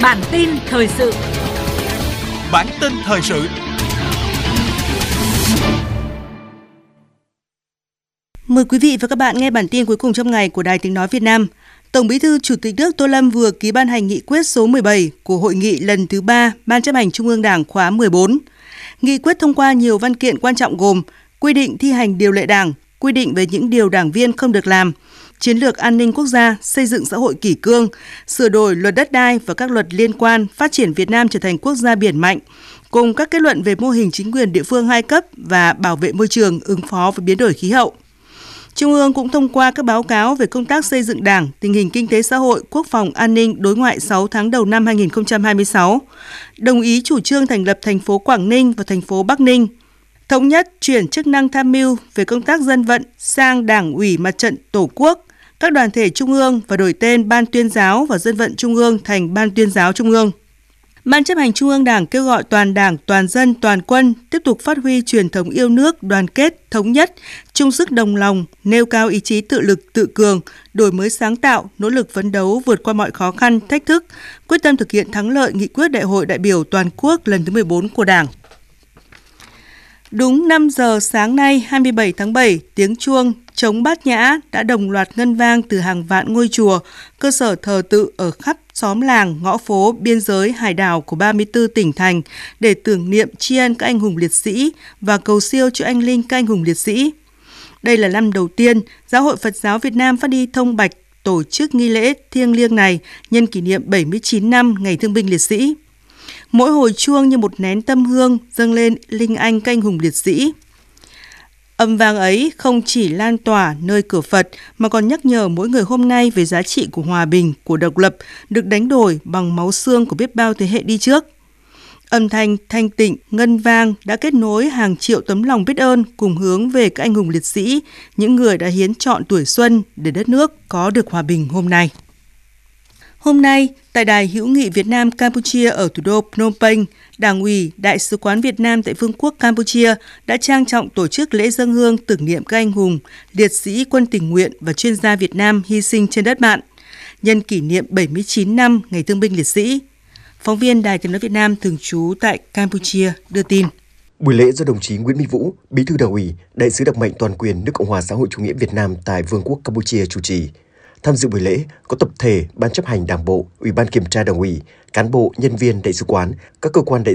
Bản tin thời sự. Bản tin thời sự. Mời quý vị và các bạn nghe bản tin cuối cùng trong ngày của Đài Tiếng nói Việt Nam. Tổng Bí thư Chủ tịch nước Tô Lâm vừa ký ban hành nghị quyết số 17 của Hội nghị lần thứ 3 Ban Chấp hành Trung ương Đảng khóa 14. Nghị quyết thông qua nhiều văn kiện quan trọng gồm quy định thi hành điều lệ Đảng, quy định về những điều đảng viên không được làm, chiến lược an ninh quốc gia, xây dựng xã hội kỷ cương, sửa đổi luật đất đai và các luật liên quan, phát triển Việt Nam trở thành quốc gia biển mạnh, cùng các kết luận về mô hình chính quyền địa phương 2 cấp và bảo vệ môi trường, ứng phó với biến đổi khí hậu. Trung ương cũng thông qua các báo cáo về công tác xây dựng Đảng, tình hình kinh tế xã hội, quốc phòng an ninh, đối ngoại 6 tháng đầu năm 2026, đồng ý chủ trương thành lập thành phố Quảng Ninh và thành phố Bắc Ninh, thống nhất chuyển chức năng tham mưu về công tác dân vận sang Đảng ủy Mặt trận Tổ quốc, các đoàn thể Trung ương và đổi tên Ban Tuyên giáo và Dân vận Trung ương thành Ban Tuyên giáo Trung ương. Ban Chấp hành Trung ương Đảng kêu gọi toàn Đảng, toàn dân, toàn quân tiếp tục phát huy truyền thống yêu nước, đoàn kết, thống nhất, chung sức đồng lòng, nêu cao ý chí tự lực, tự cường, đổi mới sáng tạo, nỗ lực phấn đấu vượt qua mọi khó khăn, thách thức, quyết tâm thực hiện thắng lợi nghị quyết Đại hội đại biểu toàn quốc lần thứ 14 của Đảng. Đúng 5 giờ sáng nay 27 tháng 7, tiếng chuông trống Bát Nhã đã đồng loạt ngân vang từ hàng vạn ngôi chùa, cơ sở thờ tự ở khắp xóm làng, ngõ phố, biên giới, hải đảo của 34 tỉnh thành để tưởng niệm tri ân các anh hùng liệt sĩ và cầu siêu cho anh linh các anh hùng liệt sĩ. Đây là năm đầu tiên Giáo hội Phật giáo Việt Nam phát đi thông bạch tổ chức nghi lễ thiêng liêng này nhân kỷ niệm 79 năm Ngày Thương binh Liệt sĩ. Mỗi hồi chuông như một nén tâm hương dâng lên linh anh các anh hùng liệt sĩ. Âm vang ấy không chỉ lan tỏa nơi cửa Phật mà còn nhắc nhở mỗi người hôm nay về giá trị của hòa bình, của độc lập được đánh đổi bằng máu xương của biết bao thế hệ đi trước. Âm thanh thanh tịnh, ngân vang đã kết nối hàng triệu tấm lòng biết ơn cùng hướng về các anh hùng liệt sĩ, những người đã hiến trọn tuổi xuân để đất nước có được hòa bình hôm nay. Hôm nay, tại Đài hữu nghị Việt Nam Campuchia ở thủ đô Phnom Penh, Đảng ủy, Đại sứ quán Việt Nam tại Vương quốc Campuchia đã trang trọng tổ chức lễ dâng hương tưởng niệm các anh hùng, liệt sĩ quân tình nguyện và chuyên gia Việt Nam hy sinh trên đất bạn, nhân kỷ niệm 79 năm Ngày Thương binh Liệt sĩ. Phóng viên Đài Tiếng nói Việt Nam thường trú tại Campuchia đưa tin. Buổi lễ do đồng chí Nguyễn Minh Vũ, Bí thư Đảng ủy, Đại sứ đặc mệnh toàn quyền nước Cộng hòa xã hội chủ nghĩa Việt Nam tại Vương quốc Campuchia chủ trì. Tham dự buổi lễ có tập thể Ban chấp hành Đảng bộ, Ủy ban kiểm tra Đảng ủy, cán bộ, nhân viên đại sứ quán, các cơ quan đại